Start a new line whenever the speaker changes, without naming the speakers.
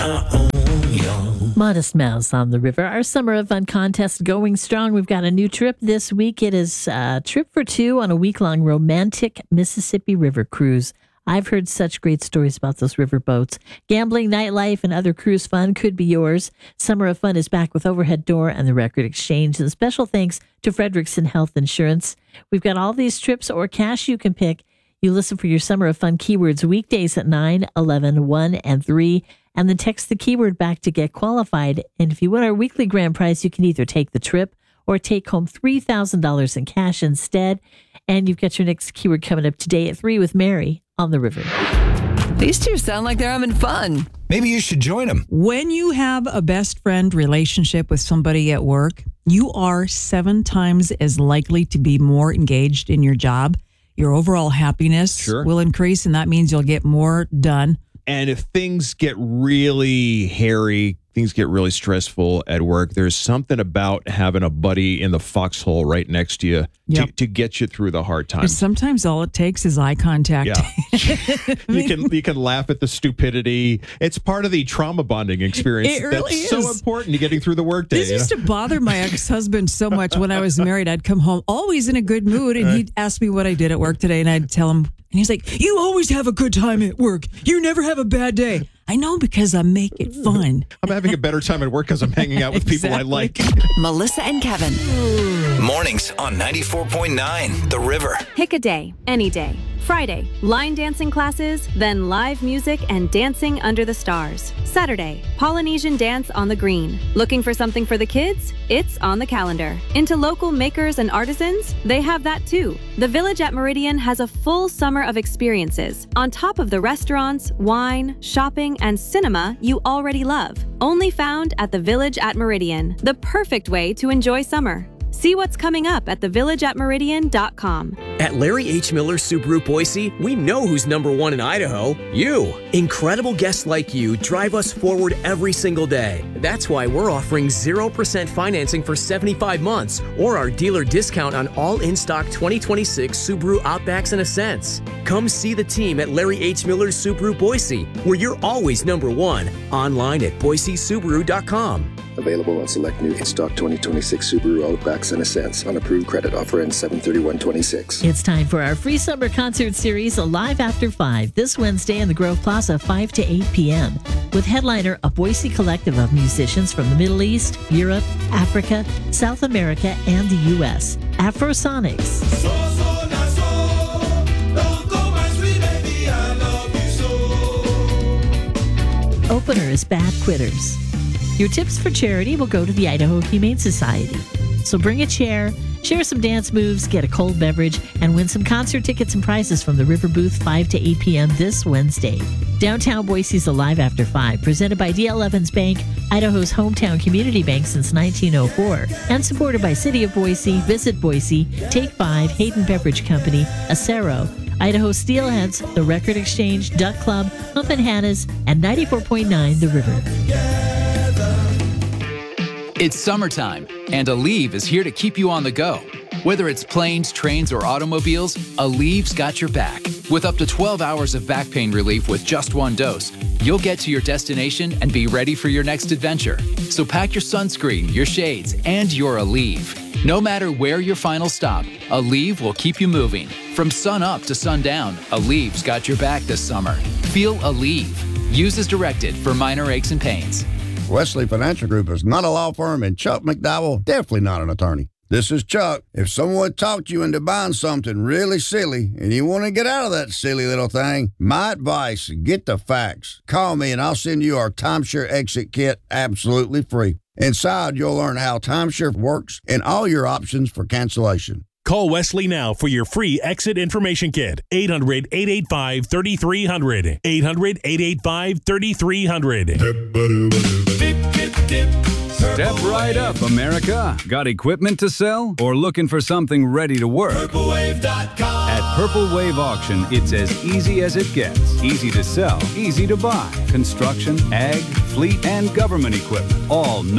Modest Mouse on the River. Our Summer of Fun contest going strong. We've got a new trip this week. It is a trip for two on a week-long romantic Mississippi River cruise. I've heard such great stories about those river boats. Gambling, nightlife, and other cruise fun could be yours. Summer of Fun is back with Overhead Door and the Record Exchange. And special thanks to Frederickson Health Insurance. We've got all these trips or cash you can pick. You listen for your Summer of Fun keywords weekdays at 9, 11, 1, and 3. And then text the keyword back to get qualified. And if you win our weekly grand prize, you can either take the trip or take home $3,000 in cash instead. And you've got your next keyword coming up today at 3 with Mary on the River.
These two sound like they're having fun.
Maybe you should join them.
When you have a best friend relationship with somebody at work, you are 7 times as likely to be more engaged in your job. Your overall happiness will increase, and that means you'll get more done.
And if things get really hairy, things get really stressful at work, there's something about having a buddy in the foxhole right next to you to get you through the hard times.
And sometimes all it takes is eye contact.
Yeah. you can laugh at the stupidity. It's part of the trauma bonding experience.
It really
is.
That's
so important to getting through the workday.
This used to bother my ex-husband so much when I was married. I'd come home always in a good mood, and he'd ask me what I did at work today, and I'd tell him, and he's like, "You always have a good time at work. You never have a bad day." I know, because I make it fun.
I'm having a better time at work because I'm hanging out with people I like.
Melissa and Kevin.
Mornings on 94.9 The River.
Pick a day, any day. Friday, line dancing classes, then live music and dancing under the stars. Saturday, Polynesian dance on the green. Looking for something for the kids? It's on the calendar. Into local makers and artisans? They have that too. The Village at Meridian has a full summer of experiences, on top of the restaurants, wine, shopping, and cinema you already love. Only found at the Village at Meridian, the perfect way to enjoy summer. See what's coming up at thevillageatmeridian.com.
At Larry H. Miller Subaru Boise, we know who's number one in Idaho. You. Incredible guests like you drive us forward every single day. That's why we're offering 0% financing for 75 months, or our dealer discount on all in-stock 2026 Subaru Outbacks and Ascents. Come see the team at Larry H. Miller Subaru Boise, where you're always number one. Online at boisesubaru.com.
Available on select new in-stock 2026 Subaru Outbacks and Ascents on approved credit. Offer ends 7/31/26.
It's time for our free summer concert series, Alive After 5, this Wednesday in the Grove Plaza, 5 to 8 p.m. With headliner a Boise collective of musicians from the Middle East, Europe, Africa, South America, and the U.S. Afrosonics. Opener is Bad Quitters. Your tips for charity will go to the Idaho Humane Society. So bring a chair, share some dance moves, get a cold beverage, and win some concert tickets and prizes from the River Booth 5 to 8 p.m. this Wednesday. Downtown Boise's Alive After 5, presented by D.L. Evans Bank, Idaho's hometown community bank since 1904, and supported by City of Boise, Visit Boise, Take 5, Hayden Beverage Company, Acero, Idaho Steelheads, The Record Exchange, Duck Club, Hump and Hannah's, and 94.9 The River.
It's summertime, and Aleve is here to keep you on the go. Whether it's planes, trains, or automobiles, Aleve's got your back. With up to 12 hours of back pain relief with just one dose, you'll get to your destination and be ready for your next adventure. So pack your sunscreen, your shades, and your Aleve. No matter where your final stop, Aleve will keep you moving. From sun up to sundown, Aleve's got your back this summer. Feel Aleve. Use as directed for minor aches and pains.
Wesley Financial Group is not a law firm, and Chuck McDowell, definitely not an attorney. This is Chuck. If someone talked you into buying something really silly and you want to get out of that silly little thing, my advice, get the facts. Call me and I'll send you our timeshare exit kit absolutely free. Inside, you'll learn how timeshare works and all your options for cancellation.
Call Wesley now for your free exit information kit. 800-885-3300. 800-885-3300.
Step right up, America. Got equipment to sell or looking for something ready to work? PurpleWave.com. At Purple Wave Auction, it's as easy as it gets. Easy to sell, easy to buy. Construction, ag, fleet, and government equipment. All